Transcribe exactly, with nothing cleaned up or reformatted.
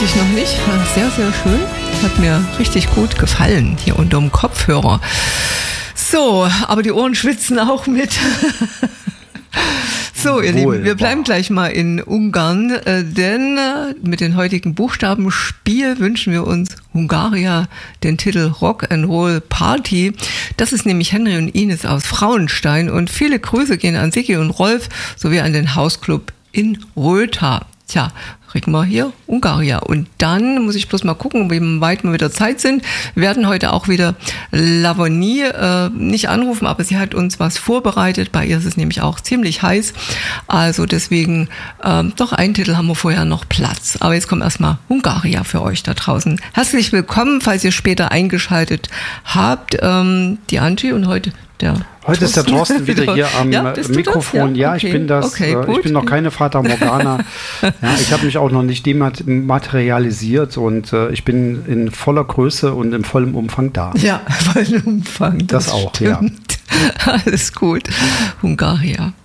kannte ich noch nicht. Sehr, sehr schön. Hat mir richtig gut gefallen hier unterm Kopfhörer. So, aber die Ohren schwitzen auch mit. So, ihr Lieben, wir bleiben gleich mal in Ungarn, äh, denn äh, mit den heutigen Buchstabenspiel wünschen wir uns Hungaria den Titel Rock and Roll Party. Das ist nämlich Henry und Ines aus Frauenstein und viele Grüße gehen an Sigi und Rolf sowie an den Hausclub in Rötha. Tja, kriegen wir hier Hungaria. Und dann muss ich bloß mal gucken, wie weit wir wieder Zeit sind. Wir werden heute auch wieder Lavonie äh, nicht anrufen, aber sie hat uns was vorbereitet. Bei ihr ist es nämlich auch ziemlich heiß. Also deswegen, äh, doch einen Titel haben wir vorher noch Platz. Aber jetzt kommt erstmal Hungaria für euch da draußen. Herzlich willkommen, falls ihr später eingeschaltet habt. Ähm, die Angie und heute der Heute ist der Thorsten wieder hier am ja, Mikrofon. Ja, ja okay. ich bin das. Okay, äh, ich bin noch keine Fata Morgana. ja, ich habe mich auch noch nicht dematerialisiert und äh, ich bin in voller Größe und in vollem Umfang da. Ja, vollem Umfang. Das, das auch, stimmt. Ja. Alles gut. Hungaria.